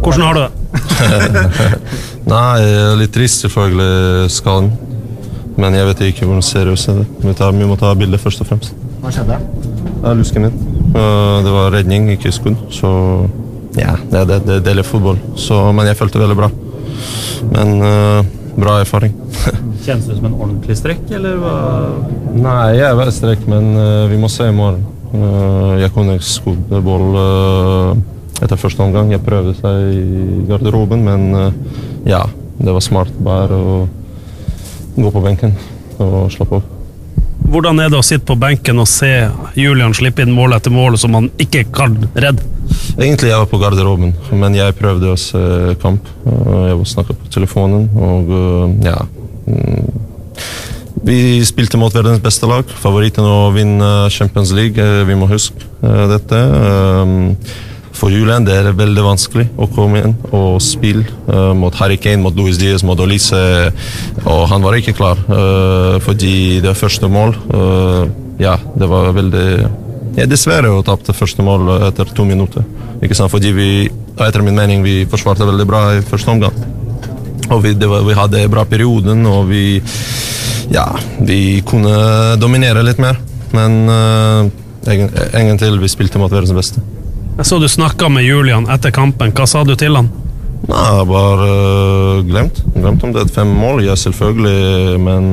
Hvordan har du det? Nei, jeg er litt trist selvfølgelig skaden. Men jeg vet ikke hvordan seriøs er det. Vi må ta bilder først og fremst. Hva skjedde? Lusken min. Det var redning, ikke skudd. Så ja, det er fotball. Men jeg følte veldig bra. Men bra erfaring. Kjennes det som en ordentlig strekk, eller hva? Nei, jeg er veldig strekk, men vi må se i morgen. Jeg kunne ikke skudde boll etter første omgang. Jeg prøvde seg i garderoben, men ja, det var smart bare å gå på benken og slappe opp. Hvordan er det å sitte på benken og se Julian slippe inn mål etter mål som han ikke kan redde? Egentlig jeg var på garderoben, men jeg prøvde å se kamp. Jeg snakket på telefonen, og ja. Vi spilte mot verdens beste lag. Favoritten å vinne Champions League, vi må huske dette. For Julian det er veldig vanskelig å komme inn og spille mot Harry Kane, mot Luis Diaz, mot Olise, og han var ikke klar fordi det første mål, ja, det var veldig, ja, dessverre å tape det første mål etter 2 minutter, ikke sant, fordi vi, etter min mening, vi forsvarte veldig bra i første omgang, og vi hadde bra perioden, og vi kunne dominere litt mer, men en gang til vi spilte mot verdens beste. Jeg så du snakket med Julian etter kampen. Hva sa du til han? Nei, jeg bare glemt om det 5 mål, ja selvfølgelig, men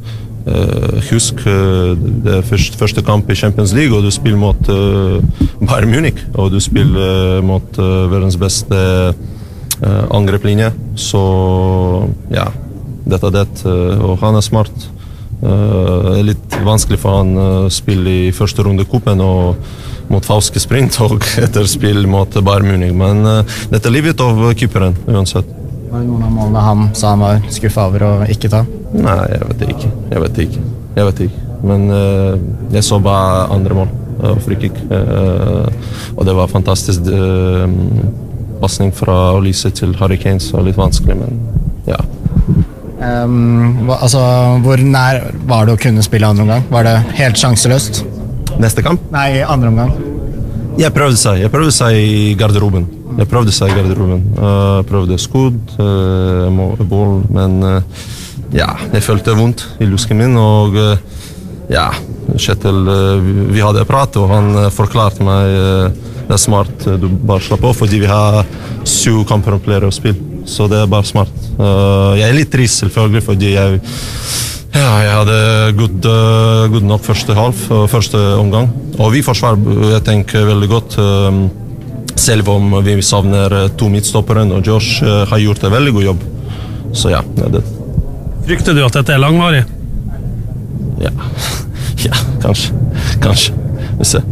husk, det er første kamp i Champions League, og du spiller mot Bayern Munich, og du spiller mot verdens beste angreplinje, så ja, dette er det, og han er smart. Det er litt vanskelig for han å spille i første runde kuppen og mot falske sprint og etter spill mot Bayern Munich, men dette er livet av keeperen uansett. Var det noen av målene han sa han var skuffet over å ikke ta? Nei, jeg vet ikke. Men jeg så bare andre mål, frikik, og det var fantastisk passning fra Olise til Harry Kane, så litt vanskelig, men ja. Altså, hvor nær var det å kunne spille andre omgang? Var det helt sjanseløst? Neste kamp? Nei, andre omgang. Jeg prøvde seg i garderoben. Jeg prøvde skudd, boll, men ja, jeg følte vondt i lusken min, og ja, Kjetil, vi hadde prat, og han forklarte meg det er smart, du bare slapper av, fordi vi har 7 kamper om flere å spille. Så det er bare smart. Jeg er litt trist selvfølgelig, fordi jeg hadde god nok første omgang. Og vi forsvarer, jeg tenker veldig godt, selv om vi savner 2 midtstopperen, og Josh har gjort en veldig god jobb. Så ja, det er det. Frykter du at dette er langvarig? Ja, kanskje. Vi ser.